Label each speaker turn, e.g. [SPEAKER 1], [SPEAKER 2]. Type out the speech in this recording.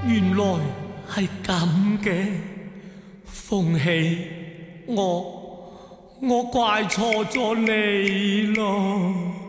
[SPEAKER 1] 原來係咁嘅，鳳喜，我怪錯咗你咯。